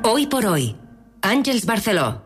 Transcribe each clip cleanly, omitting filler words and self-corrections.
Hoy por hoy, Àngels Barceló.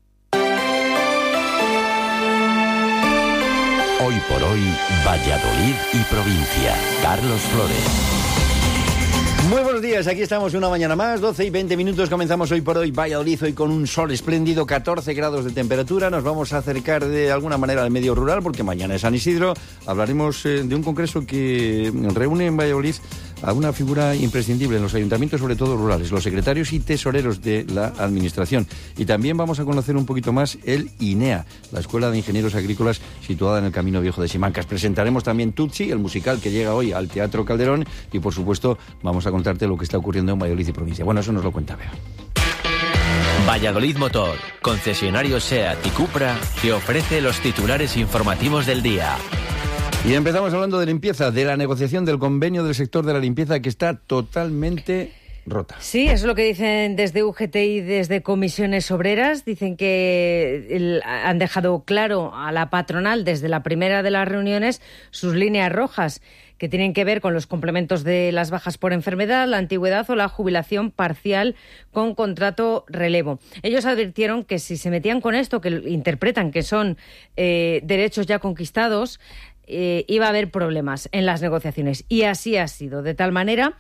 Hoy por hoy, Valladolid y provincia. Carlos Flores. Muy buenos días, aquí estamos una mañana más, 12:20, comenzamos Hoy por Hoy Valladolid, hoy con un sol espléndido, 14 grados de temperatura. Nos vamos a acercar de alguna manera al medio rural porque mañana es San Isidro. Hablaremos de un congreso que reúne en Valladolid a una figura imprescindible en los ayuntamientos, sobre todo rurales, los secretarios y tesoreros de la administración. Y también vamos a conocer un poquito más el INEA, la Escuela de Ingenieros Agrícolas situada en el Camino Viejo de Simancas. Presentaremos también Tutsi, el musical que llega hoy al Teatro Calderón, y por supuesto vamos a contarte lo que está ocurriendo en Valladolid y provincia. Bueno, eso nos lo cuenta Bea. Valladolid Motor, concesionario SEAT y Cupra, que ofrece los titulares informativos del día. Y empezamos hablando de limpieza, de la negociación del convenio del sector de la limpieza que está totalmente rota. Sí, eso es lo que dicen desde UGT y desde Comisiones Obreras. Dicen que han dejado claro a la patronal desde la primera de las reuniones sus líneas rojas, que tienen que ver con los complementos de las bajas por enfermedad, la antigüedad o la jubilación parcial con contrato relevo. Ellos advirtieron que si se metían con esto, que interpretan que son derechos ya conquistados, iba a haber problemas en las negociaciones. Y así ha sido, de tal manera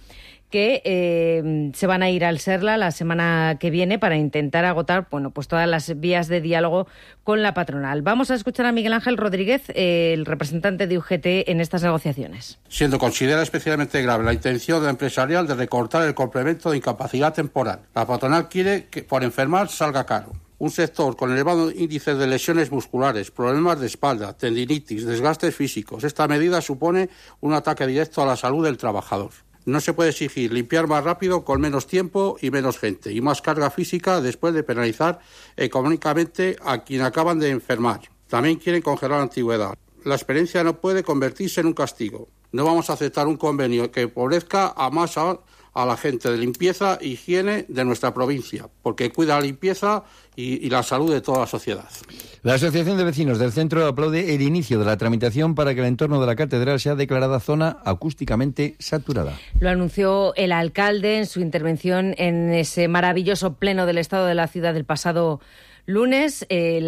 que se van a ir al SERLA la semana que viene para intentar agotar, bueno, pues todas las vías de diálogo con la patronal. Vamos a escuchar a Miguel Ángel Rodríguez, el representante de UGT en estas negociaciones. Siendo considera especialmente grave la intención empresarial de recortar el complemento de incapacidad temporal. La patronal quiere que por enfermar salga caro. Un sector con elevado índice de lesiones musculares, problemas de espalda, tendinitis, desgastes físicos. Esta medida supone un ataque directo a la salud del trabajador. No se puede exigir limpiar más rápido con menos tiempo y menos gente y más carga física después de penalizar económicamente a quien acaban de enfermar. También quieren congelar la antigüedad. La experiencia no puede convertirse en un castigo. No vamos a aceptar un convenio que empobrezca a la gente de limpieza e higiene de nuestra provincia, porque cuida la limpieza y la salud de toda la sociedad. La Asociación de Vecinos del Centro aplaude el inicio de la tramitación para que el entorno de la catedral sea declarada zona acústicamente saturada. Lo anunció el alcalde en su intervención en ese maravilloso pleno del Estado de la Ciudad del pasado lunes.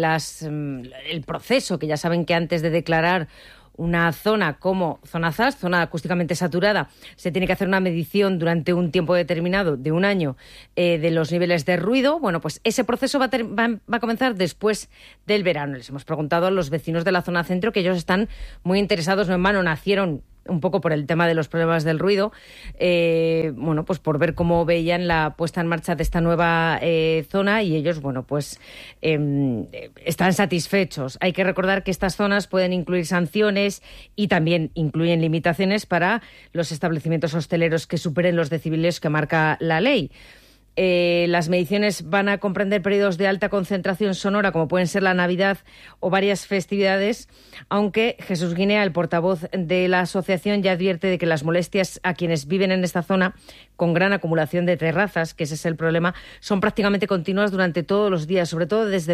El proceso, que ya saben que antes de declarar una zona como zona ZAS, zona acústicamente saturada, se tiene que hacer una medición durante un tiempo determinado de un año de los niveles de ruido. Bueno, pues ese proceso va a comenzar después del verano. Les hemos preguntado a los vecinos de la zona centro, que ellos están muy interesados, no en vano, nacieron un poco por el tema de los problemas del ruido, bueno, pues por ver cómo veían la puesta en marcha de esta nueva zona, y ellos, bueno, pues están satisfechos. Hay que recordar que estas zonas pueden incluir sanciones y también incluyen limitaciones para los establecimientos hosteleros que superen los decibeles que marca la ley. Las mediciones van a comprender periodos de alta concentración sonora, como pueden ser la Navidad o varias festividades, aunque Jesús Guinea, el portavoz de la asociación, ya advierte de que las molestias a quienes viven en esta zona con gran acumulación de terrazas, que ese es el problema, son prácticamente continuas durante todos los días, sobre todo desde